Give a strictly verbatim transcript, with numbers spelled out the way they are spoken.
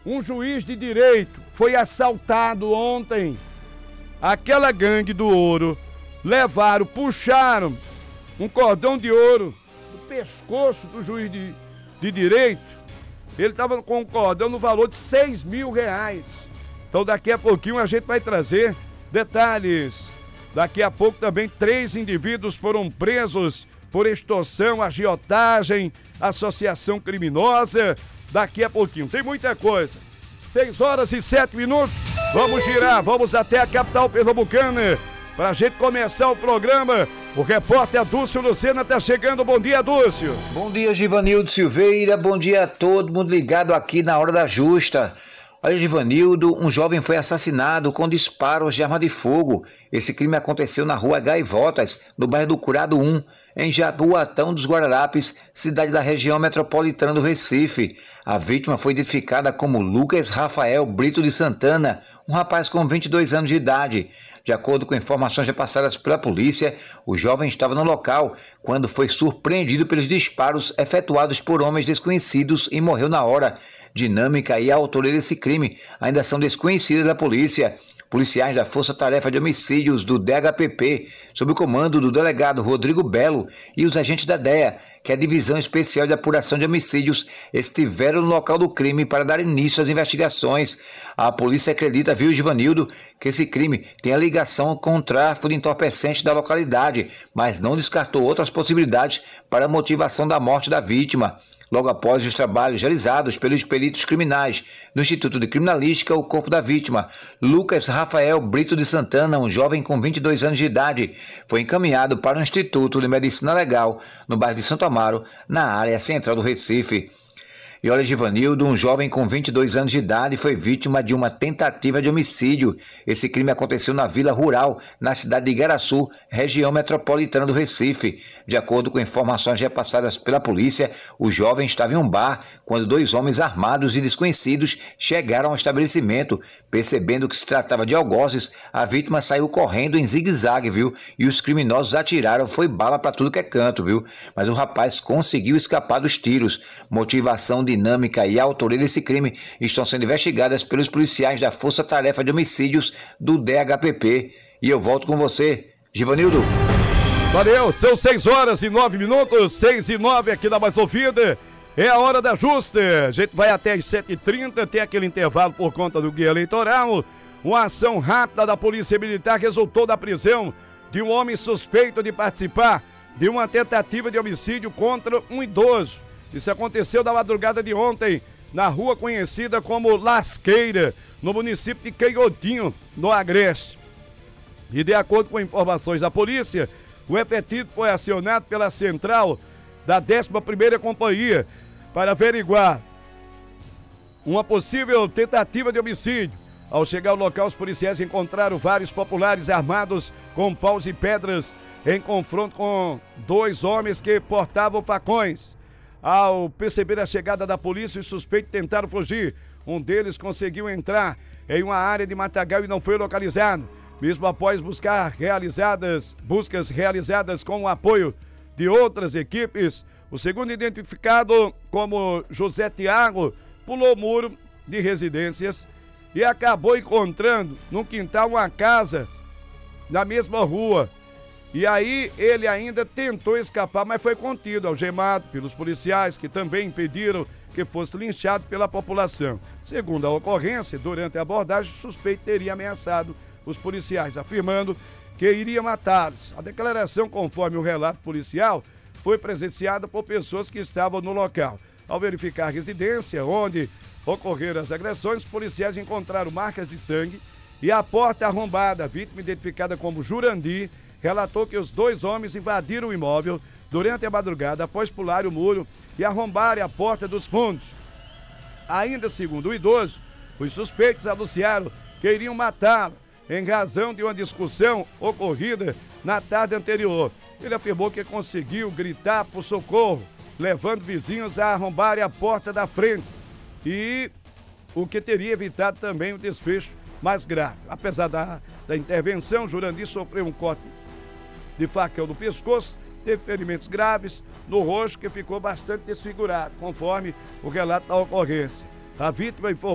Um juiz de direito foi assaltado ontem. Aquela gangue do ouro levaram, puxaram um cordão de ouro do pescoço do juiz de, de direito. Ele estava com um cordão no valor de seis mil reais. Então daqui a pouquinho a gente vai trazer detalhes. Daqui a pouco também três indivíduos foram presos por extorsão, agiotagem, associação criminosa. Daqui a pouquinho, tem muita coisa. seis horas e sete minutos, vamos girar, vamos até a capital pernambucana pra gente começar o programa. O repórter Adúcio Lucena tá chegando. Bom dia, Adúcio. Bom dia, Givanildo Silveira, bom dia a todo mundo ligado aqui na Hora da Justa. Olha, Givanildo, um jovem foi assassinado com disparos de arma de fogo. Esse crime aconteceu na rua Gaivotas, no bairro do Curado um, em Jaboatão dos Guararapes, cidade da região metropolitana do Recife. A vítima foi identificada como Lucas Rafael Brito de Santana, um rapaz com vinte e dois anos de idade. De acordo com informações repassadas pela polícia, o jovem estava no local quando foi surpreendido pelos disparos efetuados por homens desconhecidos e morreu na hora. Dinâmica e a autoria desse crime ainda são desconhecidas da polícia. Policiais da Força Tarefa de Homicídios do D H P P, sob o comando do delegado Rodrigo Belo, e os agentes da D E A, que é a Divisão Especial de Apuração de Homicídios, estiveram no local do crime para dar início às investigações. A polícia acredita, viu, Givanildo, que esse crime tem a ligação com o tráfico de entorpecentes da localidade, mas não descartou outras possibilidades para a motivação da morte da vítima. Logo após os trabalhos realizados pelos peritos criminais no Instituto de Criminalística, o corpo da vítima, Lucas Rafael Brito de Santana, um jovem com vinte e dois anos de idade, foi encaminhado para o Instituto de Medicina Legal, no bairro de Santo Amaro, na área central do Recife. E olha, Givanildo, um jovem com vinte e dois anos de idade foi vítima de uma tentativa de homicídio. Esse crime aconteceu na Vila Rural, na cidade de Igaraçu, região metropolitana do Recife. De acordo com informações repassadas pela polícia, o jovem estava em um bar quando dois homens armados e desconhecidos chegaram ao estabelecimento. Percebendo que se tratava de algozes, a vítima saiu correndo em zigue-zague, viu? E os criminosos atiraram, foi bala para tudo que é canto, viu? Mas o rapaz conseguiu escapar dos tiros. Motivação dinâmica e a autoria desse crime estão sendo investigadas pelos policiais da Força Tarefa de Homicídios do D H P P. E eu volto com você, Givanildo. Valeu, são seis horas e nove minutos, seis e nove aqui na Mais Ouvida. É a hora da justa. A gente vai até as sete e trinta, tem aquele intervalo por conta do guia eleitoral. Uma ação rápida da Polícia Militar resultou da prisão de um homem suspeito de participar de uma tentativa de homicídio contra um idoso. Isso aconteceu na madrugada de ontem, na rua conhecida como Lasqueira, no município de Queirotinho, no Agreste. E de acordo com informações da polícia, o efetivo foi acionado pela central da décima primeira Companhia para averiguar uma possível tentativa de homicídio. Ao chegar ao local, os policiais encontraram vários populares armados com paus e pedras em confronto com dois homens que portavam facões. Ao perceber a chegada da polícia, os suspeitos tentaram fugir. Um deles conseguiu entrar em uma área de matagal e não foi localizado. Mesmo após buscar realizadas, buscas realizadas com o apoio de outras equipes, o segundo, identificado como José Tiago, pulou o muro de residências e acabou encontrando no quintal uma casa na mesma rua. E aí ele ainda tentou escapar, mas foi contido, algemado pelos policiais, que também impediram que fosse linchado pela população. Segundo a ocorrência, durante a abordagem, o suspeito teria ameaçado os policiais, afirmando que iria matá-los. A declaração, conforme o relato policial, foi presenciada por pessoas que estavam no local. Ao verificar a residência onde ocorreram as agressões, os policiais encontraram marcas de sangue e a porta arrombada. A vítima, identificada como Jurandir, relatou que os dois homens invadiram o imóvel durante a madrugada após pular o muro e arrombarem a porta dos fundos. Ainda segundo o idoso, os suspeitos anunciaram que iriam matá-lo em razão de uma discussão ocorrida na tarde anterior. Ele afirmou que conseguiu gritar por socorro, levando vizinhos a arrombarem a porta da frente, e o que teria evitado também o desfecho mais grave. Apesar da, da intervenção, Jurandir sofreu um corte de facão no pescoço, teve ferimentos graves no rosto, que ficou bastante desfigurado, conforme o relato da ocorrência. A vítima informou